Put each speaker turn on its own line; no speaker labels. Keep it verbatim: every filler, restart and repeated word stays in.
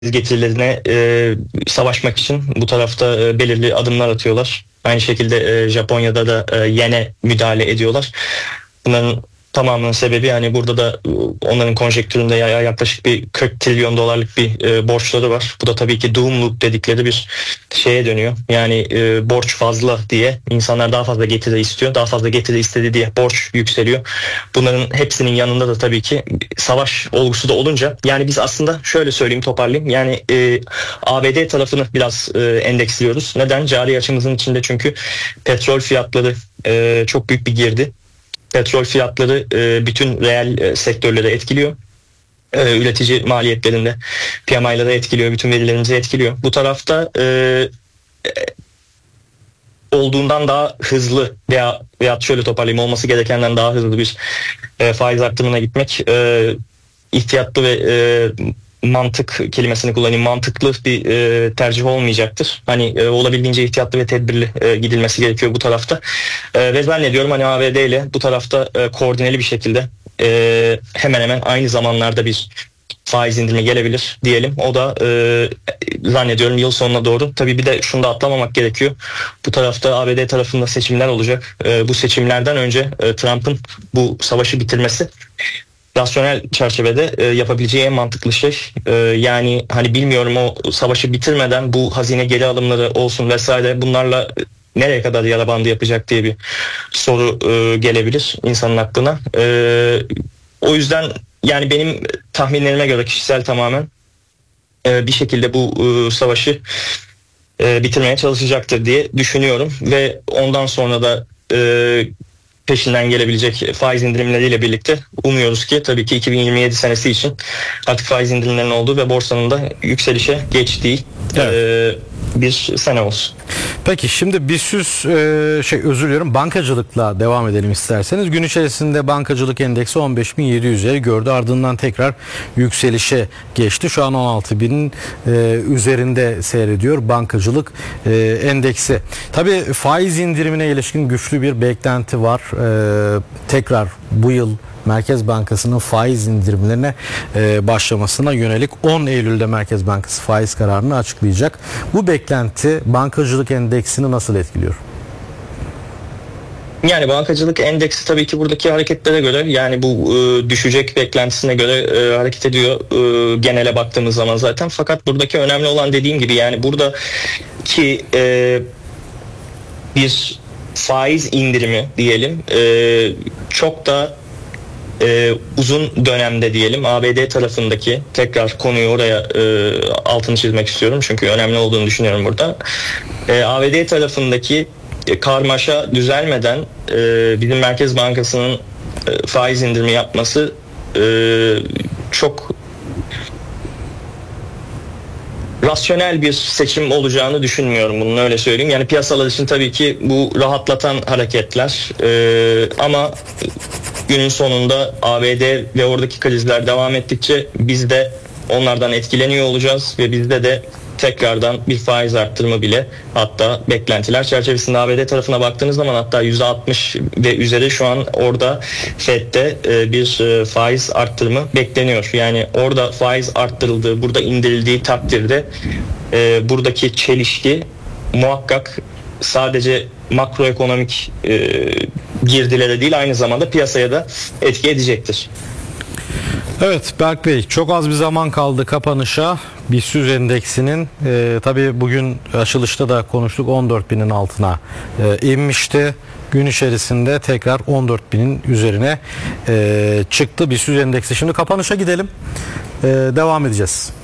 getirilerine e, savaşmak için bu tarafta e, belirli adımlar atıyorlar. Aynı şekilde e, Japonya'da da e, yene müdahale ediyorlar. Bunların tamamının sebebi yani burada da e, onların konjektüründe ya, yaklaşık bir kırk trilyon dolarlık bir e, borçları var. Bu da tabii ki doom loop dedikleri bir şeye dönüyor. Yani e, borç fazla diye insanlar daha fazla getiri istiyor. Daha fazla getiri istedi diye borç yükseliyor. Bunların hepsinin yanında da tabii ki savaş olgusu da olunca yani biz aslında şöyle söyleyeyim, toparlayayım. Yani e, A B D tarafını biraz e, endeksliyoruz. Neden? Cari açımızın içinde çünkü petrol fiyatları e, çok büyük bir girdi. Petrol fiyatları e, bütün reel e, sektörleri etkiliyor. E, üretici maliyetlerinde P M I'ları etkiliyor, bütün verilerimizi etkiliyor. Bu tarafta e, e, olduğundan daha hızlı veya veya şöyle toparlayayım, olması gerekenden daha hızlı bir e, faiz artırımına gitmek e, ihtiyatlı ve e, mantık kelimesini kullanayım, mantıklı bir e, tercih olmayacaktır. Hani e, olabildiğince ihtiyatlı ve tedbirli e, gidilmesi gerekiyor bu tarafta. E, ve zannediyorum hani A B D ile bu tarafta e, koordineli bir şekilde e, hemen hemen aynı zamanlarda bir faiz indirimi gelebilir diyelim. O da e, zannediyorum yıl sonuna doğru. Tabii bir de şunu da atlamamak gerekiyor. Bu tarafta A B D tarafında seçimler olacak. E, bu seçimlerden önce e, Trump'ın bu savaşı bitirmesi rasyonel çerçevede e, yapabileceği en mantıklı şey. E, yani hani bilmiyorum, o savaşı bitirmeden bu hazine geri alımları olsun vesaire, bunlarla nereye kadar yara bandı yapacak diye bir soru e, gelebilir insanın aklına. E, o yüzden yani benim tahminlerime göre kişisel tamamen e, bir şekilde bu e, savaşı e, bitirmeye çalışacaktır diye düşünüyorum ve ondan sonra da e, peşinden gelebilecek faiz indirimleriyle birlikte umuyoruz ki tabii ki iki bin yirmi yedi senesi için artık faiz indirimlerinin olduğu ve borsanın da yükselişe geçtiği evet. e, bir sene olsun.
Peki şimdi BIST e, şey özür diliyorum bankacılıkla devam edelim isterseniz. Gün içerisinde bankacılık endeksi on beş bin yedi yüzleri gördü. Ardından tekrar yükselişe geçti. Şu an on altı binin e, üzerinde seyrediyor bankacılık e, endeksi. Tabii faiz indirimine ilişkin güçlü bir beklenti var. E, tekrar bu yıl Merkez Bankası'nın faiz indirimlerine e, başlamasına yönelik on Eylül'de Merkez Bankası faiz kararını açıklayacak. Bu beklenti bankacılık endeksini nasıl etkiliyor?
Yani bankacılık endeksi tabii ki buradaki hareketlere göre, yani bu e, düşecek beklentisine göre e, hareket ediyor e, genele baktığımız zaman zaten. Fakat buradaki önemli olan, dediğim gibi, yani buradaki e, bir faiz indirimi diyelim e, çok da Ee, uzun dönemde diyelim A B D tarafındaki, tekrar konuyu oraya e, altını çizmek istiyorum çünkü önemli olduğunu düşünüyorum burada. E, A B D tarafındaki e, karmaşa düzelmeden e, bizim Merkez Bankası'nın e, faiz indirimi yapması e, çok rasyonel bir seçim olacağını düşünmüyorum, bunu öyle söyleyeyim. Yani piyasalar için tabii ki bu rahatlatan hareketler e, ama günün sonunda A B D ve oradaki krizler devam ettikçe biz de onlardan etkileniyor olacağız ve bizde de tekrardan bir faiz arttırımı bile, hatta beklentiler çerçevesinde A B D tarafına baktığınız zaman hatta yüzde altmış ve üzeri şu an orada Fed'de bir faiz arttırımı bekleniyor. Yani orada faiz arttırıldığı, burada indirildiği takdirde buradaki çelişki muhakkak sadece makroekonomik e, girdilere değil, aynı zamanda piyasaya da etki edecektir.
Evet Berk Bey, çok az bir zaman kaldı kapanışa. BIST endeksinin e, tabii bugün açılışta da konuştuk, on dört binin altına e, inmişti. Gün içerisinde tekrar on dört binin üzerine e, çıktı BIST endeksi. Şimdi kapanışa gidelim. E, devam edeceğiz.